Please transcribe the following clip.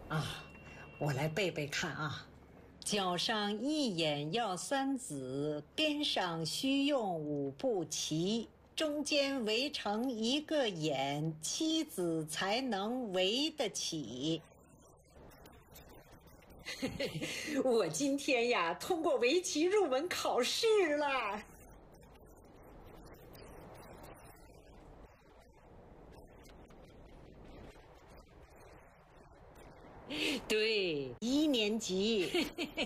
啊，我来背背看啊。脚上一眼要三子，边上须用五步齐，中间围成一个眼，妻子才能围得起。我今天呀，通过围棋入门考试了。对，1年级。